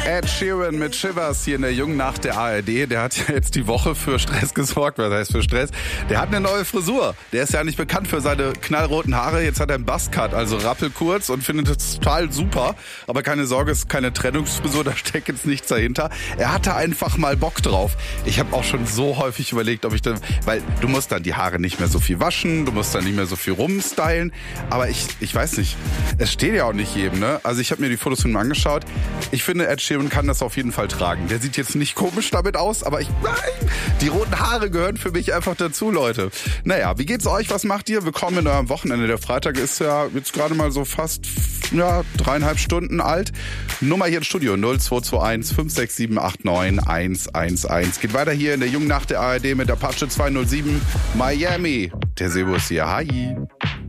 Ed Sheeran mit Shivers hier in der jungen Nacht der ARD. Der hat ja jetzt die Woche für Stress gesorgt. Was heißt für Stress? Der hat eine neue Frisur. Der ist ja nicht bekannt für seine knallroten Haare. Jetzt hat er einen Buzzcut, also rappelkurz, und findet es total super. Aber keine Sorge, es ist keine Trennungsfrisur, da steckt jetzt nichts dahinter. Er hatte einfach mal Bock drauf. Ich habe auch schon so häufig überlegt, ob ich dann, weil du musst dann die Haare nicht mehr so viel waschen, du musst dann nicht mehr so viel rumstylen. Aber ich weiß nicht, es steht ja auch nicht jedem, ne? Also ich habe mir die Fotos von ihm angeschaut. Ich finde, Ed Sheeran kann das auf jeden Fall tragen. Der sieht jetzt nicht komisch damit aus, aber nein, die roten Haare gehören für mich einfach dazu, Leute. Naja, wie geht's euch? Was macht ihr? Willkommen in eurem Wochenende. Der Freitag ist ja jetzt gerade mal so fast 3,5 Stunden alt. Nummer hier im Studio 0221 567 89 111. Geht weiter hier in der jungen Nacht der ARD mit Apache 207 Miami. Der Sebo ist hier. Hi.